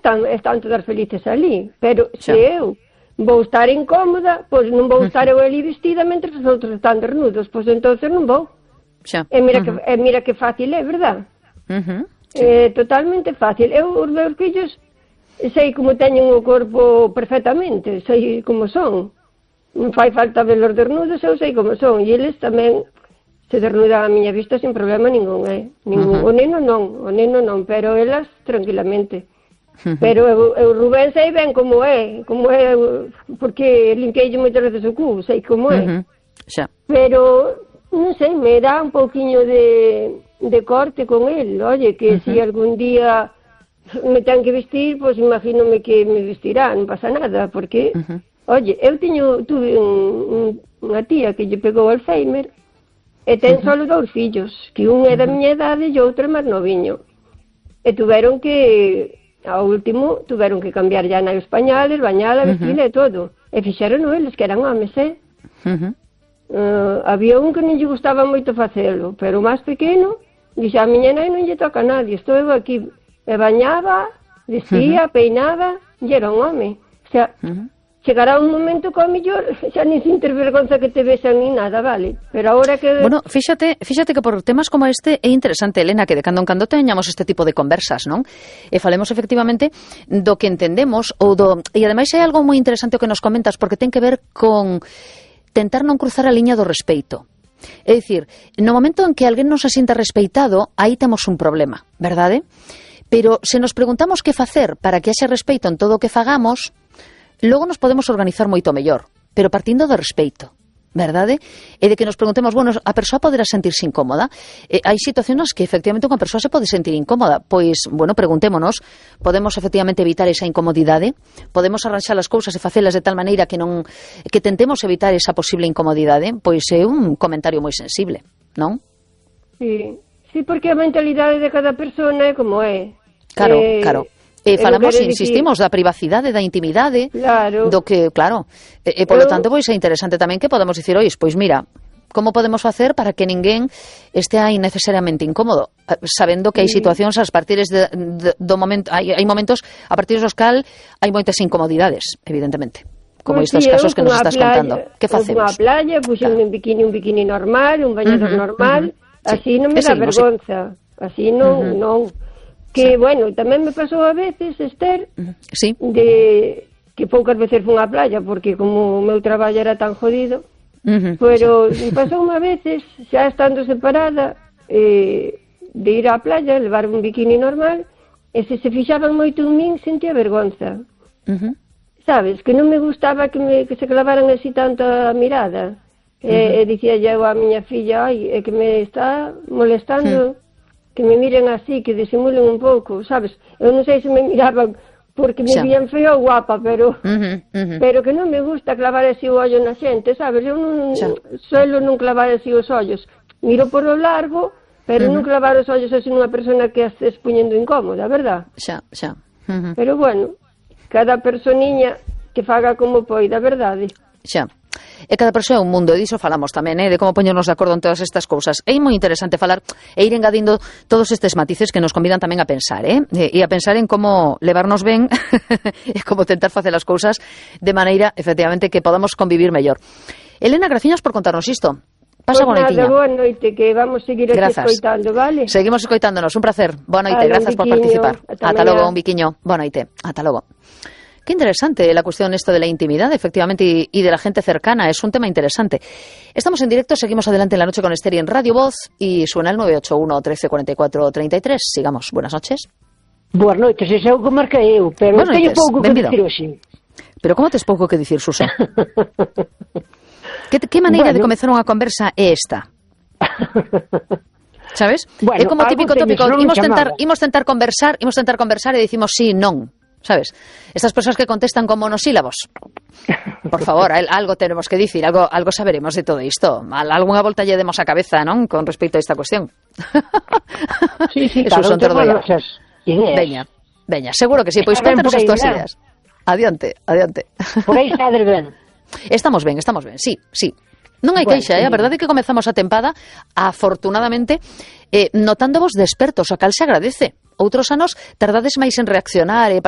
están todas felices ali, pero se eu vou estar incómoda, pois non vou estar eu ali vestida mentre os outros están desnudos, pois entonces non vou. E mira que fácil é, verdad? É totalmente fácil. Eu, os meus fillos, sei como teñen o corpo perfectamente, sei como son. Non fai falta velos desnudos, eu sei como son, e eles tamén se desnudan a miña vista sin problema ningún, O neno non, pero elas tranquilamente. Pero eu Rubén sei ben como é, porque limpiei moitas veces o cu, sei como é. Pero, non sei, me dá un pouquiño de corte con el, oye, que se algún día me ten que vestir, pois imagínome que me vestirá, non pasa nada, porque, oye, eu tuve unha tía que lle pegou Alzheimer, e ten solo 2 fillos, que un é da miña idade e outro é máis noviño. E tuveron que, ao último, cambiar ya na españoles, bañala, vestila e todo. E fixeron eles, que eran homes, había un que non lle gustaba moito facelo, pero o máis pequeno, dixe, a miña nai non lle toca a nadie, estou eu aquí. E bañaba, vestía, peinaba, e era un home. O sea, chegará un momento que ao mellor xa nin sin ter vergonza que te besan ni nada, vale? Pero agora que... Bueno, fíxate que por temas como este é interesante, Elena, que de cando en cando teñamos este tipo de conversas, non? E falemos efectivamente do que entendemos e ademais é algo moi interesante o que nos comentas, porque ten que ver con tentar non cruzar a liña do respeito. É dicir, no momento en que alguén non se sinta respeitado, aí temos un problema, verdade? Pero se nos preguntamos que facer para que haxe respeito en todo o que fagamos, logo nos podemos organizar moito mellor, pero partindo do respeito, verdade? E de que nos preguntemos, bueno, a persoa poderá sentirse incómoda. Hai situacións que efectivamente unha persoa se pode sentir incómoda, pois, bueno, preguntémonos, podemos efectivamente evitar esa incomodidade, podemos arranxar as cousas e facelas de tal maneira que tentemos evitar esa posible incomodidade, pois é un comentario moi sensible, non? Sí, porque a mentalidade de cada persona é como é. Claro. Falamos, insistimos, da privacidade, da intimidade, do que, claro, e polo tanto, pois é interesante tamén que podemos dicir, ois, pois mira, como podemos facer para que ninguén estea innecesariamente incómodo, sabendo que hai situacións a partir do momento, hai momentos a partir dos cal hai moitas incomodidades, evidentemente, como estes casos que nos estás contando. Que facemos? Unha playa, puxen un bikini normal, un bañador normal, así non me dá vergonza, así non. Que, bueno, tamén me pasou a veces, Esther, de que poucas veces fun á playa, porque como o meu traballo era tan jodido, pero me pasou unha veces, xa estando separada, de ir á playa, levar un bikini normal, e se fixaban moito en min, sentía vergonza. Sabes, que non me gustaba que se clavaran así tanto a mirada. E dicía eu a miña filla, ai, é que me está molestando... que me miren así, que disimulen un pouco, sabes? Eu non sei se me miraban porque me vían feo ou guapa, pero que non me gusta clavar así o ollo na xente, sabes? Eu non suelo non clavar así os ollos. Miro por lo largo, pero non clavar os ollos así nunha persona que estés puñendo incómoda, verdad? Pero bueno, cada personiña que faga como poida, verdade? E cada persoa é un mundo, e diso falamos tamén, de como poñernos de acordo en todas estas cousas. É moi interesante falar e ir engadindo todos estes matices que nos convidan tamén a pensar, e a pensar en como levarnos ben e como tentar facer as cousas de maneira, efectivamente, que podamos convivir mellor. Elena, graciñas por contarnos isto. Pasa boa noitiña. Boa noite, que vamos seguir aquí escoitando, vale? Seguimos escoitándonos, un placer. Boa noite, grazas por participar. Ata logo, un biquiño. Boa noite, ata logo. Qué interesante la cuestión esto de la intimidad, efectivamente, y de la gente cercana. Es un tema interesante. Estamos en directo, seguimos adelante en la noche con Esther y en Radio Voz y suena el 981 13 44 33. Sigamos. Buenas noches. Boas noites, ese é o que marquei eu, pero teño pouco que dicir hoxe. Pero como tes pouco que dicir, Susa? que maneira de comezar unha conversa é esta? Sabes? É como típico tópico, imos tentar conversar e dicimos sí, non. ¿Sabes? Estas persoas que contestan con monosílabos. Por favor, algo tenemos que dicir, algo saberemos de todo isto. Algunha volta lle demos a cabeza, non? Con respecto a esta cuestión. Sí, claro, veña, seguro que sí. Pois contanos as túas ideas. Adiante. Por aí estades ben. Estamos ben, sí. Non hai queixa, a verdade é que comezamos a tempada, afortunadamente, notándovos despertos, a cal se agradece. Outros anos tardades máis en reaccionar,